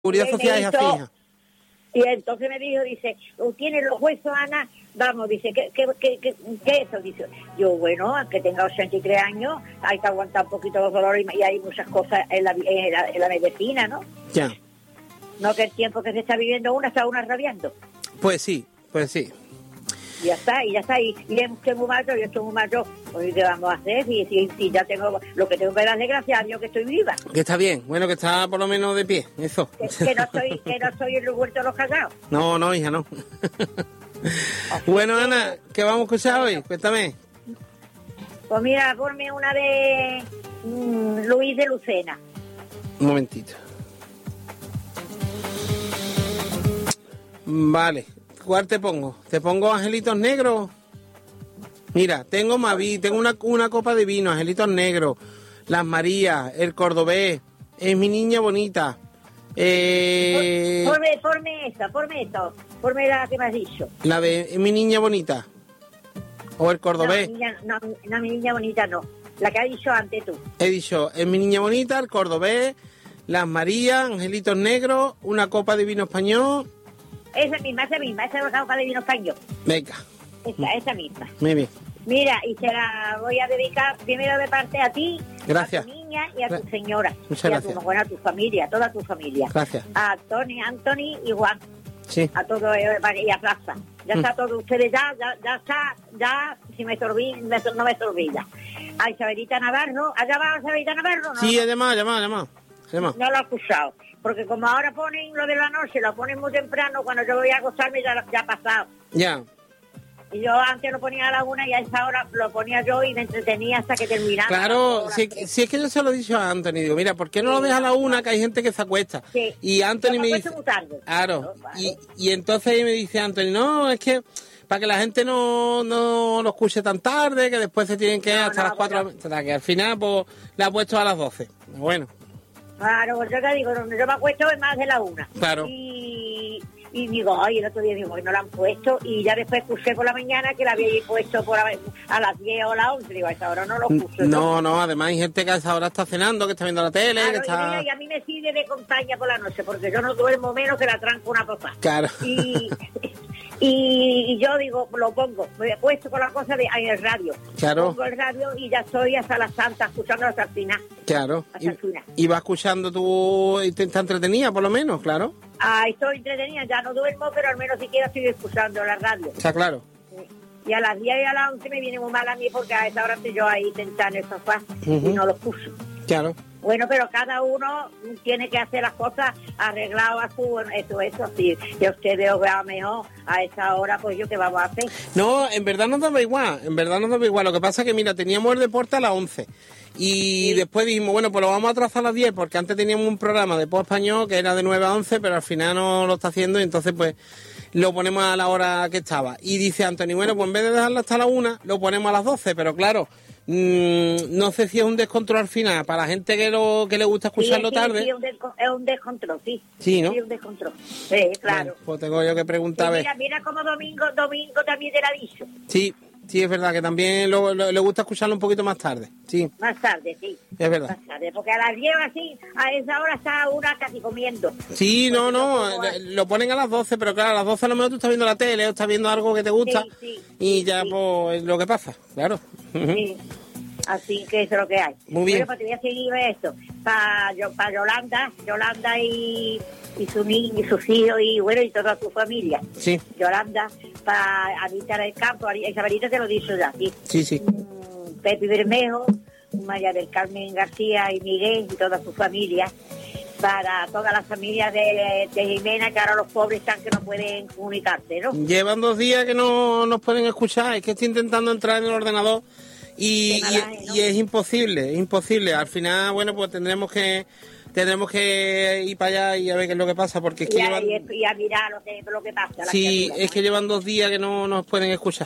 Seguridad Social es fija. Y entonces me dijo, dice, ¿tienes los huesos, Ana? Vamos, dice, ¿qué es eso? Dice, yo, bueno, aunque tenga 83 años, hay que aguantar un poquito los dolores y hay muchas cosas en la medicina, ¿no? Ya. No que el tiempo que se está viviendo está una rabiando. Pues sí. Y ya está. Y estoy muy mayor, yo estoy muy mayor. Pues, ¿qué vamos a hacer? Si ya tengo lo que tengo que darle gracias a Dios que estoy viva. Que está bien, bueno, que está por lo menos de pie, eso. Que no estoy en el huerto de los cagados. No, hija, no. Bueno, Ana, ¿qué vamos a escuchar hoy? Cuéntame. Pues mira, ponme una de Luis de Lucena. Un momentito. Vale, ¿cuál te pongo? ¿Te pongo Angelitos Negros? Mira, tengo Maví, tengo una copa de vino, Angelitos Negros, Las Marías, El Cordobés, Es mi niña bonita. Ponme la que me has dicho. La de Es mi niña bonita. O El Cordobés. No, mi niña bonita no. La que has dicho antes tú. He dicho, Es mi niña bonita, El Cordobés, Las Marías, Angelitos Negros, una copa de vino español. Esa misma, esa copa de vino español. Venga. Esa misma. Muy bien. Mira, y se la voy a dedicar primero de parte a ti, gracias. A tu niña y a tu señora. Muchas gracias. A tu familia, a toda tu familia. Gracias. A Anthony y Juan. Sí. A todo y a Plaza. Ya está todo, ustedes ya está, si me olvida, no me olvida. A Isabelita Navarro, ¿allá va Isabelita Navarro? No, sí, he llamado. No lo he escuchado. Porque como ahora ponen lo de la noche, lo ponen muy temprano, cuando yo voy a acostarme ya ha pasado. Ya. Y yo antes lo ponía a la 1 y a esa hora lo ponía yo y me entretenía hasta que terminara. Claro, si es que yo se lo he dicho a Anthony, digo, mira, ¿por qué no lo dejas a la 1, que hay gente que se acuesta? Sí. Y Anthony me dice, muy tarde. Claro, y entonces me dice Anthony, no, es que para que la gente no lo escuche tan tarde, que después se tienen que ir hasta las 4, hasta que al final pues la ha puesto a las 12. Bueno. Claro, pues yo te digo, donde yo me acuesto es más de la 1. Claro. Y digo, ay, el otro día digo, que no la han puesto, y ya después escuché por la mañana que la había puesto a las 10 o las 11, digo, a esa hora no lo puse. No, además hay gente que a esa hora está cenando, que está viendo la tele, claro, que está... y a mí me sirve de compañía por la noche, porque yo no duermo menos que la tranco una cosa. Claro. Y yo digo, lo pongo, me he puesto con la cosa en el radio. Claro. Pongo el radio y ya estoy hasta las santas, escuchando las sardinas. Claro. Y vas escuchando tú, y te está entretenida por lo menos, claro. Estoy entretenida, ya no duermo, pero al menos siquiera estoy escuchando la radio. Está claro. Y a las 10 y a las 11 me viene muy mal a mí porque a esa hora estoy yo ahí sentada en el sofá y no lo escucho. Claro. Bueno, pero cada uno tiene que hacer las cosas arreglado a su... Eso, sí. Que ustedes os vean mejor a esa hora, pues yo qué vamos a hacer. No, en verdad nos daba igual, Lo que pasa es que, mira, teníamos el deporte a las 11. Y después dijimos, bueno, pues lo vamos a trazar a las 10, porque antes teníamos un programa de pop español que era de 9 a 11, pero al final no lo está haciendo y entonces pues lo ponemos a la hora que estaba. Y dice Anthony, bueno, pues en vez de dejarlo hasta la 1, lo ponemos a las 12, pero claro... no sé si es un descontrol al final para la gente que le gusta escucharlo tarde. Sí, es un descontrol, sí. Sí, ¿no? Sí, un descontrol. Sí, claro. Bueno, pues tengo yo que preguntar. Sí, mira como domingo también te la aviso. Sí, es verdad que también le gusta escucharlo un poquito más tarde. Sí. Más tarde, sí. Es verdad. Más tarde, porque a las 10 así, a esa hora está una casi comiendo. Sí, no, lo ponen a las 12, pero claro, a las 12 a lo mejor tú estás viendo la tele o estás viendo algo que te gusta y ya pues lo que pasa, claro. Sí. Así que eso es lo que hay. Muy bien. Bueno, pues te voy a seguir esto. Para Yolanda y su niño, y sus hijos y bueno, y toda su familia. Sí. Yolanda, para Anita del Campo, Isabelita te lo he dicho ya, sí. Sí. Pepe Bermejo, María del Carmen García y Miguel y toda su familia. Para todas las familias de Jimena, que ahora los pobres están que no pueden comunicarse, ¿no? Llevan 2 días que no nos pueden escuchar, es que estoy intentando entrar en el ordenador y es imposible. Al final, bueno, pues tendremos que ir para allá y a ver qué es lo que pasa, porque es que y a mirar lo que pasa. Sí, es que llevan 2 días que no nos pueden escuchar.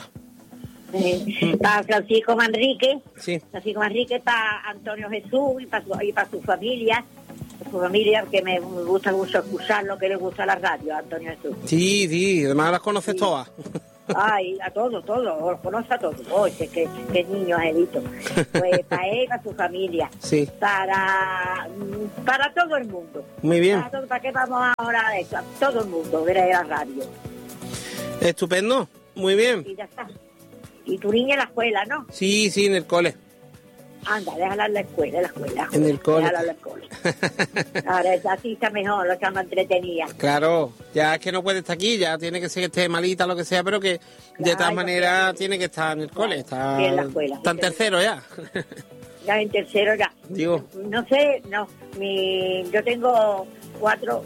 Para Francisco Manrique, sí. Para Antonio Jesús y para su familia, que me gusta mucho escuchar lo que le gusta la radio, Antonio Jesús. Sí, además las conoces todas. Ay, a todos, los conoce a todos. Oye, qué niño Angelito. Pues para él, para su familia. Sí. Para todo el mundo. Muy bien. ¿Para qué vamos ahora a eso? A todo el mundo, de la radio. Estupendo. Muy bien. Y ya está. Y tu niña en la escuela, ¿no? Sí, en el cole. Anda, déjala en la escuela. En el cole. Déjala en la escuela. Ahora así está mejor, lo está más entretenida. Claro, ya es que no puede estar aquí, ya tiene que ser que esté malita, lo que sea, pero que de todas maneras tiene que estar en el cole. Está en la escuela. Está en tercero ya. Ya en tercero ya. Digo. No sé, yo tengo cuatro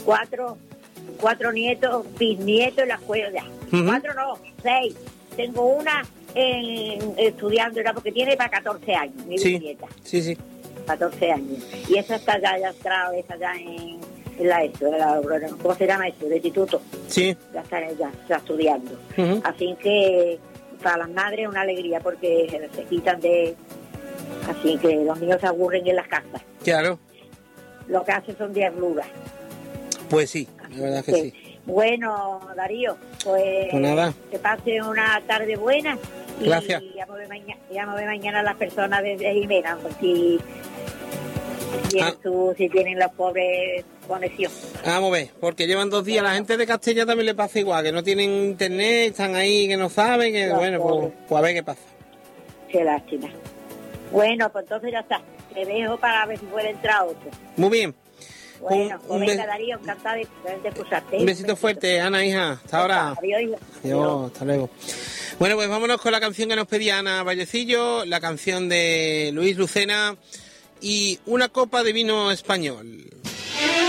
nietos, bisnietos en la escuela ya. 4 no, 6. Tengo una estudiando ya porque tiene para 14 años, mi bisnieta. Sí. 14 años. Y esa está ya en la ¿cómo se llama eso? De instituto. Sí. Ya está estudiando. Así que para las madres una alegría porque se quitan de... Así que los niños se aburren en las casas. Claro. Lo que hacen son diabluras. Pues sí, la verdad que sí. Bueno, Darío, pues nada. Que pase una tarde buena. Gracias. Y ya me voy mañana a las personas de Jimena, por si tienen los pobres conexión. Vamos a ver, porque llevan 2 días. La gente de Castella también le pasa igual, que no tienen internet, están ahí, que no saben, que pues a ver qué pasa. Qué lástima. Bueno, pues entonces ya está. Te dejo para ver si puede entrar otro. Muy bien. Bueno, venga, Darío, encantada de escucharte. Un besito fuerte, Ana, hija. Hasta ahora. Adiós, hasta luego. Bueno, pues vámonos con la canción que nos pedía Ana Vallecillo, la canción de Luis Lucena y Una copa de vino español.